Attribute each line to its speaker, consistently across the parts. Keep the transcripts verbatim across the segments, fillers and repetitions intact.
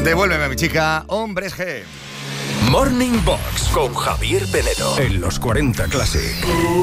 Speaker 1: Devuélveme a mi chica, Hombres G.
Speaker 2: Morning Box con Javier Penedo en los cuarenta Classic.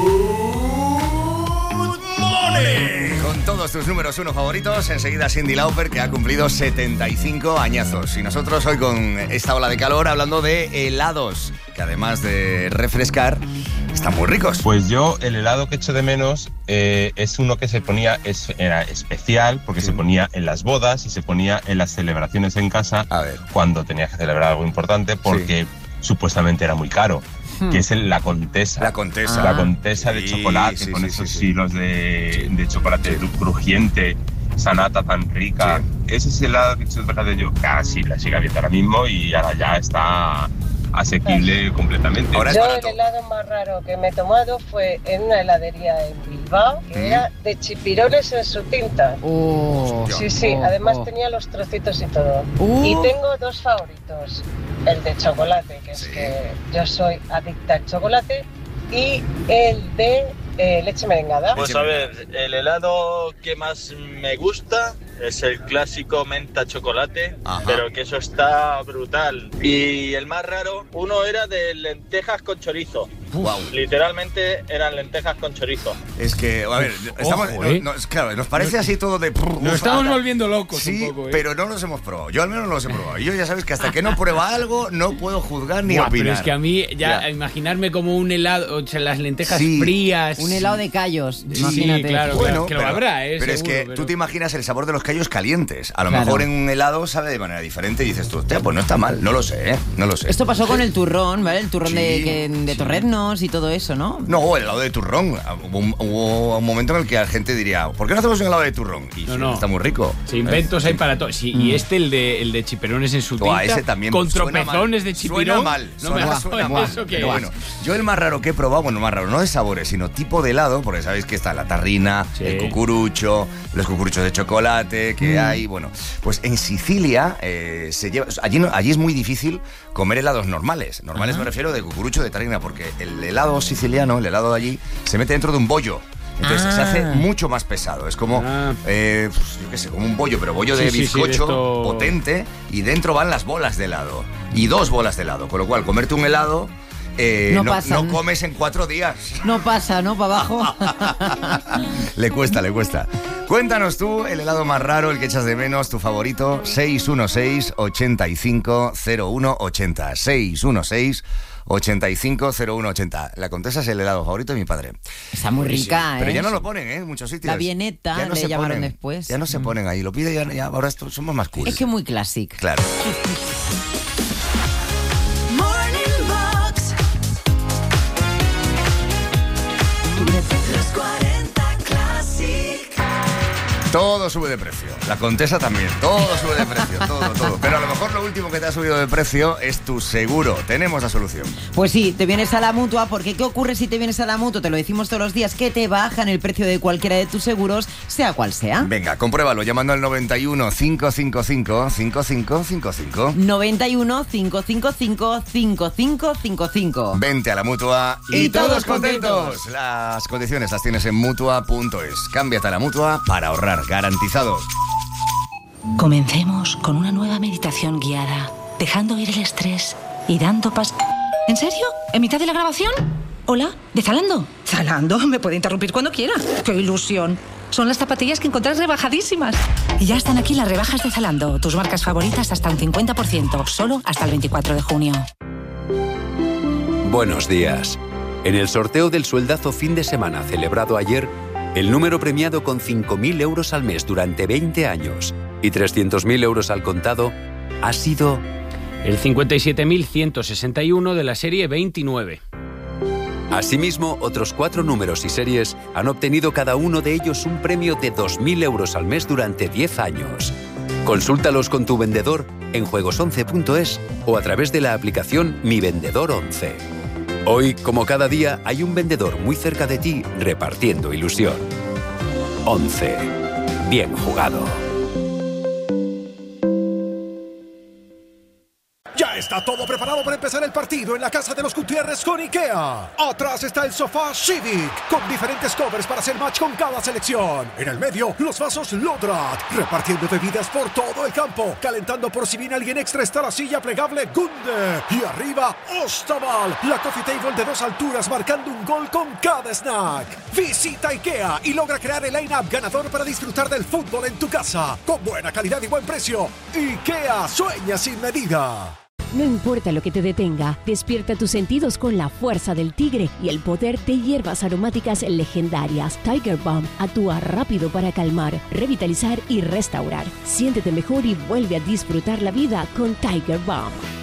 Speaker 1: Good morning. Con todos tus números uno favoritos, enseguida Cyndi Lauper, que ha cumplido setenta y cinco añazos. Y nosotros hoy con esta ola de calor hablando de helados, que además de refrescar, están muy ricos.
Speaker 3: Pues yo el helado que echo de menos eh, es uno que se ponía, es, era especial porque sí. se ponía en las bodas y se ponía en las celebraciones en casa.
Speaker 1: A ver.
Speaker 3: Cuando tenías que celebrar algo importante porque sí. supuestamente era muy caro. Hmm. Que es el, la Contesa.
Speaker 1: La Contesa.
Speaker 3: Ah. La Contesa de
Speaker 1: sí,
Speaker 3: chocolate,
Speaker 1: sí,
Speaker 3: con
Speaker 1: sí,
Speaker 3: esos
Speaker 1: sí,
Speaker 3: hilos de,
Speaker 1: sí.
Speaker 3: de chocolate sí. crujiente, esa nata tan rica. Sí. Ese es el helado que he hecho de yo casi la sigue habiendo ahora mismo y ahora ya está asequible completamente.
Speaker 4: Ahora yo el helado más raro que me he tomado fue en una heladería en Bilbao, que mm. era de chipirones en su tinta.
Speaker 5: Oh,
Speaker 4: sí, sí,
Speaker 5: oh,
Speaker 4: además
Speaker 5: oh.
Speaker 4: tenía los trocitos y todo.
Speaker 5: Uh.
Speaker 4: Y tengo dos favoritos. El de chocolate, que sí. es que yo soy adicta al chocolate, y el de eh, leche merengada.
Speaker 6: Pues a ver, el helado que más me gusta es el clásico menta chocolate, Ajá. pero que eso está brutal. Y el más raro, uno era de lentejas con chorizo.
Speaker 1: Wow.
Speaker 6: Literalmente eran lentejas con chorizo.
Speaker 1: Es que, a ver, estamos,
Speaker 5: Ojo, ¿eh?
Speaker 1: no, no, claro, nos parece así todo de...
Speaker 5: Nos estamos volviendo locos
Speaker 1: sí,
Speaker 5: un poco, ¿eh?
Speaker 1: pero no los hemos probado. Yo al menos no los he probado. Y yo ya sabes que hasta que no prueba algo no puedo juzgar ni
Speaker 5: Buah,
Speaker 1: opinar.
Speaker 5: Pero es que a mí, ya, ya. imaginarme como un helado, o sea, las lentejas sí. frías...
Speaker 7: Un helado de callos,
Speaker 5: sí,
Speaker 7: imagínate.
Speaker 5: claro,
Speaker 1: bueno,
Speaker 5: que
Speaker 1: pero,
Speaker 5: lo habrá, ¿eh?
Speaker 1: Pero
Speaker 5: seguro,
Speaker 1: es que
Speaker 5: pero...
Speaker 1: tú te imaginas el sabor de los callos calientes. A lo
Speaker 7: claro.
Speaker 1: mejor en un helado sabe de manera diferente y dices tú, hostia, pues no está mal. No lo sé, ¿eh? No lo sé.
Speaker 7: Esto pasó con el turrón, ¿vale? El turrón
Speaker 1: sí,
Speaker 7: de, que, de
Speaker 1: sí.
Speaker 7: torreznos y todo eso, ¿no?
Speaker 1: No, el helado de turrón. Hubo un, hubo un momento en el que la gente diría, ¿por qué no hacemos un helado de turrón? Y
Speaker 5: no,
Speaker 1: sí,
Speaker 5: no.
Speaker 1: está muy rico.
Speaker 5: Sí, inventos
Speaker 1: ¿Eh?
Speaker 5: hay para todo. Sí, mm. Y este, el de, el de chiperones en su tinta,
Speaker 1: oh, ese también
Speaker 5: con tropezones de chipirón.
Speaker 1: Suena mal.
Speaker 5: No
Speaker 1: suena,
Speaker 5: me
Speaker 1: suena
Speaker 5: mal.
Speaker 1: mal.
Speaker 5: Eso que
Speaker 1: pero
Speaker 5: es.
Speaker 1: bueno, yo el más raro que he probado, bueno, más raro, no de sabores, sino tipo de helado, porque sabéis que está la tarrina, sí. el cucurucho, los cucuruchos de chocolate que mm. hay, bueno, pues en Sicilia eh, se lleva, allí, no, allí es muy difícil comer helados normales. Normales Ajá. me refiero de cucurucho de tarrina, porque el helado siciliano, el helado de allí, se mete dentro de un bollo. Entonces ah. se hace mucho más pesado. Es como, ah. eh, pues, yo qué sé, como un bollo, pero bollo de sí, bizcocho sí, sí, de esto... potente, y dentro van las bolas de helado. Y dos bolas de helado. Con lo cual, comerte un helado... Eh, no, no, no comes en cuatro días.
Speaker 7: No pasa, ¿no? Para abajo.
Speaker 1: Le cuesta, le cuesta. Cuéntanos tú el helado más raro, el que echas de menos, tu favorito. seis uno seis, ocho cinco cero uno ocho cero. seis uno seis, ocho cinco cero uno ocho cero. La Contesa es el helado favorito de mi padre.
Speaker 7: Está muy rica,
Speaker 1: sí,
Speaker 7: ¿eh?
Speaker 1: Pero ya no lo ponen, ¿eh? En muchos sitios.
Speaker 7: La vieneta ya no le llamaron
Speaker 1: ponen,
Speaker 7: después.
Speaker 1: Ya no se ponen ahí. Lo pide ya, ya ahora esto, somos más cool.
Speaker 7: Es que muy clásico.
Speaker 1: Claro. Todo sube de precio. La Contesa también. Todo sube de precio. Todo, todo. Pero a lo mejor lo último que te ha subido de precio es tu seguro. Tenemos la solución.
Speaker 7: Pues sí, te vienes a la Mutua, porque ¿qué ocurre si te vienes a la Mutua? Te lo decimos todos los días, que te bajan el precio de cualquiera de tus seguros, sea cual sea.
Speaker 1: Venga, compruébalo llamando al noventa y uno, cinco cinco cinco, cinco cinco cinco cinco.
Speaker 7: noventa y uno, cinco cinco cinco, cinco cinco cinco cinco.
Speaker 1: Vente a la Mutua y, y todos contentos. contentos. Las condiciones las tienes en Mutua punto es. Cámbiate a la Mutua para ahorrar. Garantizados.
Speaker 8: Comencemos con una nueva meditación guiada, dejando ir el estrés y dando pas... ¿En serio? ¿En mitad de la grabación? Hola, ¿de Zalando? Zalando, me puede interrumpir cuando quiera. ¡Qué ilusión! Son las zapatillas que encontrás rebajadísimas. Y ya están aquí las rebajas de Zalando, tus marcas favoritas hasta un cincuenta por ciento, solo hasta el veinticuatro de junio.
Speaker 9: Buenos días. En el sorteo del sueldazo fin de semana celebrado ayer, el número premiado con cinco mil euros al mes durante veinte años y trescientos mil euros al contado ha sido...
Speaker 5: el cincuenta y siete mil ciento sesenta y uno de la serie veintinueve.
Speaker 9: Asimismo, otros cuatro números y series han obtenido cada uno de ellos un premio de dos mil euros al mes durante diez años. Consúltalos con tu vendedor en juegos once punto es o a través de la aplicación Mi Vendedor once. Hoy, como cada día, hay un vendedor muy cerca de ti repartiendo ilusión. once. Bien jugado.
Speaker 10: Está todo preparado para empezar el partido en la casa de los Gutiérrez con IKEA. Atrás está el sofá Civic, con diferentes covers para hacer match con cada selección. En el medio, los vasos Lodrat, repartiendo bebidas por todo el campo. Calentando por si viene alguien extra está la silla plegable Gunde. Y arriba, Ostaval, la coffee table de dos alturas marcando un gol con cada snack. Visita IKEA y logra crear el line-up ganador para disfrutar del fútbol en tu casa. Con buena calidad y buen precio. IKEA, sueña sin medida.
Speaker 11: No importa lo que te detenga, despierta tus sentidos con la fuerza del tigre y el poder de hierbas aromáticas legendarias. Tiger Balm actúa rápido para calmar, revitalizar y restaurar. Siéntete mejor y vuelve a disfrutar la vida con Tiger Balm.